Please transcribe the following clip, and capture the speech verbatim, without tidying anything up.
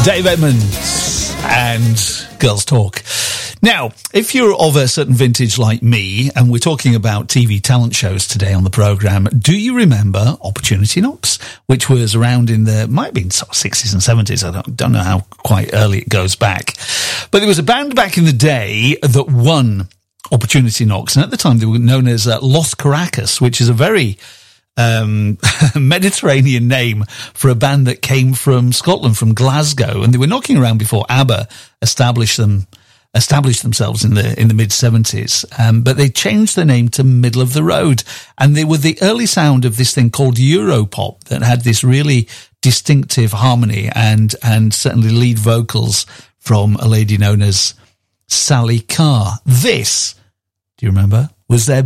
Dave Edmunds and Girls Talk. Now, if you're of a certain vintage like me, and we're talking about T V talent shows today on the programme, do you remember Opportunity Knocks, which was around in the, might have been sort of sixties and seventies, I don't, don't know how quite early it goes back. But there was a band back in the day that won Opportunity Knocks, and at the time they were known as uh, Los Caracas, which is a very um Mediterranean name for a band that came from Scotland, from Glasgow, and they were knocking around before ABBA established them established themselves in the in the mid seventies, um, but they changed their name to Middle of the Road, and they were the early sound of this thing called Europop that had this really distinctive harmony and and certainly lead vocals from a lady known as Sally Carr. This, do you remember, was their